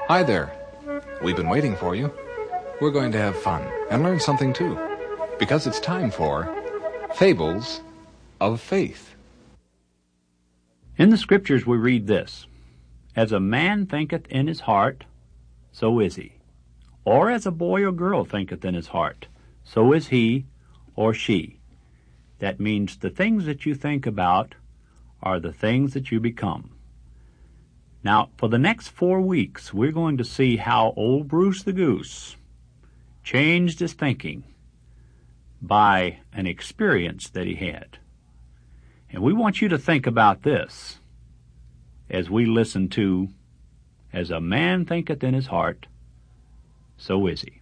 Hi there. We've been waiting for you. We're going to have fun and learn something too, because it's time for Fables of Faith. In the Scriptures we read this: As a man thinketh in his heart, so is he. Or as a boy or girl thinketh in his heart, so is he or she. That means the things that you think about are the things that you become. Now, for the next 4 weeks, we're going to see how old Bruce the Goose changed his thinking by an experience that he had. And we want you to think about this as we listen to, As a man thinketh in his heart, so is he.